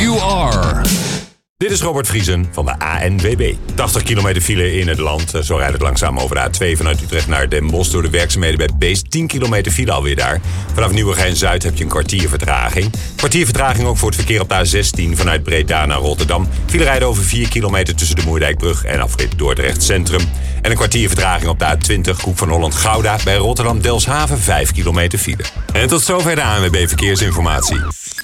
you are. Dit is Robert Vriesen van de ANWB. 80 kilometer file in het land. Zo rijdt het langzaam over de A2 vanuit Utrecht naar Den Bosch door de werkzaamheden bij Beest. 10 kilometer file alweer daar. Vanaf Nieuwegein-Zuid heb je een kwartier vertraging. Kwartier vertraging ook voor het verkeer op de A16 vanuit Breda naar Rotterdam. File rijden over 4 kilometer tussen de Moerdijkbrug en afrit Dordrecht Centrum. En een kwartier vertraging op de A20 Hoek van Holland-Gouda bij Rotterdam-Delfshaven 5 kilometer file. En tot zover de ANWB Verkeersinformatie.